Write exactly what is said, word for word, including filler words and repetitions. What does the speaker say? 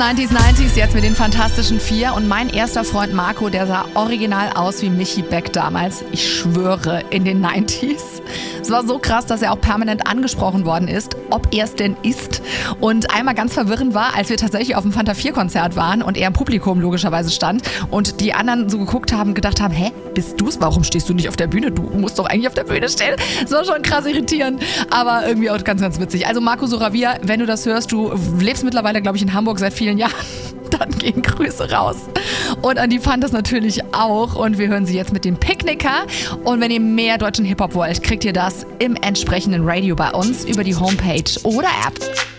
neunziger neunziger, jetzt mit den Fantastischen Vier. Und mein erster Freund Marco, der sah original aus wie Michi Beck damals. Ich schwöre, in den neunziger. Es war so krass, dass er auch permanent angesprochen worden ist, ob er es denn ist. Und einmal ganz verwirrend war, als wir tatsächlich auf dem Fanta vier Konzert waren und er im Publikum logischerweise stand und die anderen so geguckt haben, gedacht haben, hä, bist du's? Warum stehst du nicht auf der Bühne? Du musst doch eigentlich auf der Bühne stehen. Das war schon krass irritierend, aber irgendwie auch ganz, ganz witzig. Also Marco Soravia, wenn du das hörst, du lebst mittlerweile, glaube ich, in Hamburg seit vielen Jahren. Dann gehen Grüße raus. Und an die Fantas natürlich auch. Und wir hören sie jetzt mit dem Picknicker. Und wenn ihr mehr deutschen Hip-Hop wollt, kriegt ihr das im entsprechenden Radio bei uns über die Homepage oder App.